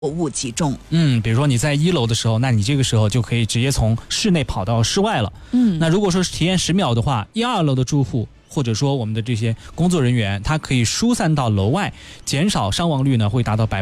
物集中。 比如说你在1楼的时候，那你这个时候就可以直接从室内跑到室外了。那如果说是体验10秒的话，1、2楼的住户或者说我们的这些工作人员，他可以疏散到楼外，减少伤亡率呢会达到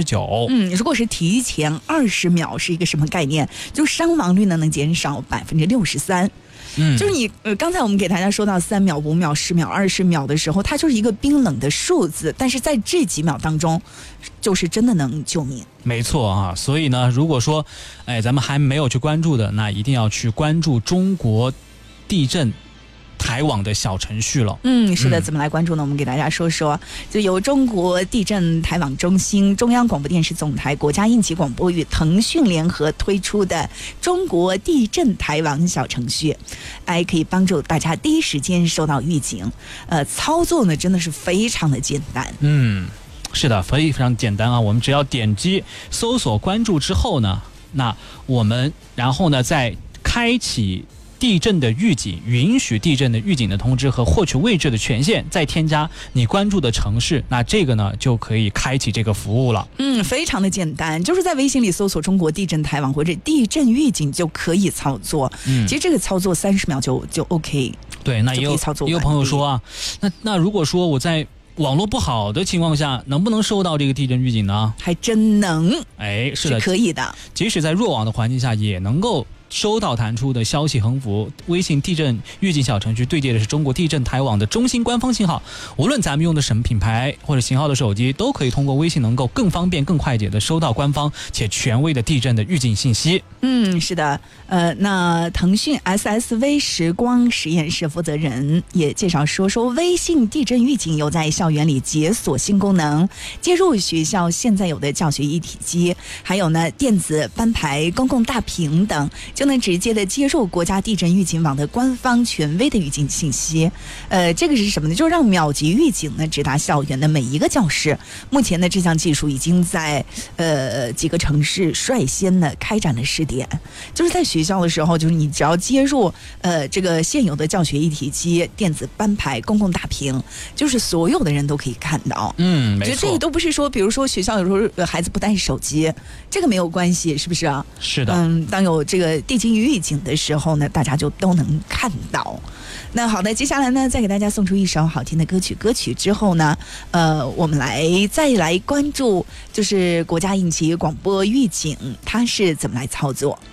39%。 如果是提前20秒是一个什么概念？就伤亡率呢能减少63%。就是你刚才我们给大家说到3秒、5秒、10秒、20秒的时候，它就是一个冰冷的数字，但是在这几秒当中，就是真的能救命。 没错啊，所以呢，如果说，咱们还没有去关注的，那一定要去关注中国地震台网的小程序了。 是的，怎么来关注呢？我们给大家说说，就由中国地震台网中心、中央广播电视总台、国家应急广播与腾讯联合推出的中国地震台网小程序，可以帮助大家第一时间收到预警。操作呢真的是非常的简单。 是的，非常简单啊！我们只要点击搜索关注之后呢，那我们然后呢再开启地震的预警，允许地震的预警的通知和获取位置的权限，再添加你关注的城市，那这个呢就可以开启这个服务了。 非常的简单，就是在微信里搜索中国地震台网或者地震预警就可以操作。其实这个操作30秒就 OK。 对，那也有朋友说啊，那如果说我在网络不好的情况下，能不能收到这个地震预警呢？ 还真能， 是的， 是可以的。 即使在弱网的环境下，也能够收到弹出的消息横幅。微信地震预警小程序对接的是中国地震台网的中心官方信号，无论咱们用的什么品牌或者型号的手机，都可以通过微信能够更方便更快捷的收到官方且权威的地震的预警信息。 是的，那腾讯 SSV 时光实验室负责人也介绍说微信地震预警有在校园里解锁新功能，接入学校现在有的教学一体机，还有呢电子班牌、公共大屏等，就能直接的接入国家地震预警网的官方权威的预警信息。这个是什么呢？就是让秒级预警呢直达校园的每一个教室。目前呢这项技术已经在几个城市率先呢开展了试点，就是在学校的时候，就是你只要接入这个现有的教学一体机、电子班牌、公共大屏，就是所有的人都可以看到。 没错， 觉得这个都不是说，比如说学校有时候孩子不带手机，这个没有关系，是不是啊？ 是的。 当有这个地震预警的时候呢，大家就都能看到。那好的，接下来呢，再给大家送出一首好听的歌曲。歌曲之后呢，我们再来关注，就是国家应急广播预警它是怎么来操作。